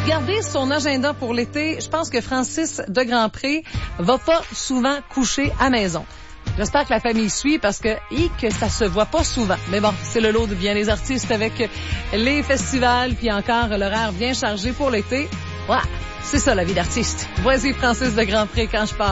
regardez son agenda pour l'été, je pense que Francis de Grandpré va pas souvent coucher à maison. J'espère que la famille suit parce que ça se voit pas souvent. Mais bon, c'est le lot de bien les artistes avec les festivals puis encore l'horaire bien chargé pour l'été. Ouais, c'est ça la vie d'artiste. Voici Francis de Grandpré quand je pars.